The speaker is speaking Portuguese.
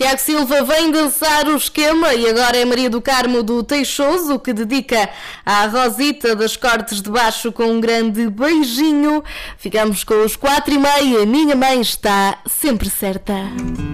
Tiago Silva vem dançar o esquema e agora é Maria do Carmo do Teixoso que dedica à Rosita das Cortes de Baixo com um grande beijinho. Ficamos com os 4:30. Minha mãe está sempre certa.